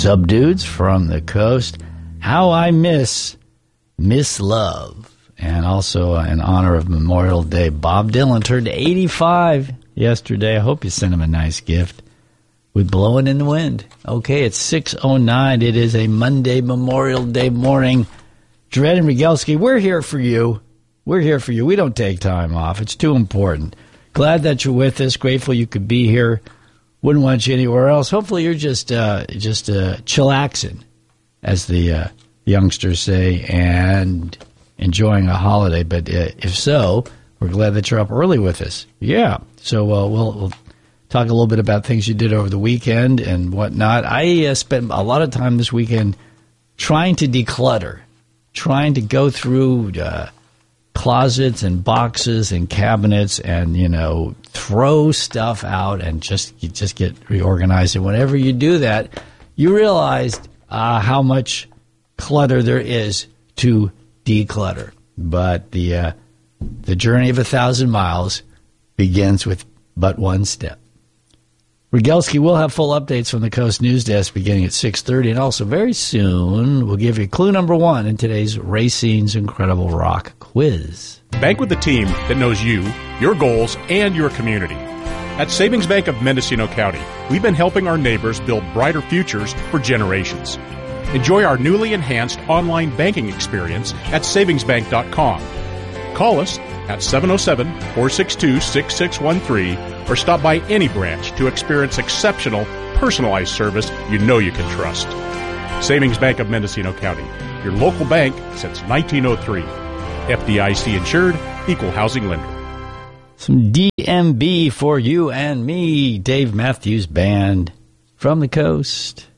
Subdudes from the coast. How I miss Love. And also in honor of Memorial Day, Bob Dylan turned 85 yesterday. I hope you sent him a nice gift with Blowing in the Wind. Okay, it's 6:09. It is a Monday, Memorial Day morning. Dredd and Rigelski, we're here for you. We're here for you. We don't take time off. It's too important. Glad that you're with us. Grateful you could be here. Wouldn't want you anywhere else. Hopefully you're just chillaxing, as the youngsters say, and enjoying a holiday. But if so, we're glad that you're up early with us. Yeah. So we'll talk a little bit about things you did over the weekend and whatnot. I spent a lot of time this weekend trying to declutter, trying to go through closets and boxes and cabinets and, throw stuff out and just get reorganized. And whenever you do that, you realize how much clutter there is to declutter. But the journey of 1,000 miles begins with but one step. Rigelski will have full updates from the Coast News Desk beginning at 6:30, and also very soon we'll give you clue number 1 in today's Racine's Incredible Rock quiz. Bank with the team that knows you, your goals, and your community. At Savings Bank of Mendocino County, we've been helping our neighbors build brighter futures for generations. Enjoy our newly enhanced online banking experience at savingsbank.com. Call us at 707-462-6613 or stop by any branch to experience exceptional, personalized service you know you can trust. Savings Bank of Mendocino County, your local bank since 1903. FDIC insured, equal housing lender. Some DMB for you and me, Dave Matthews Band from the coast.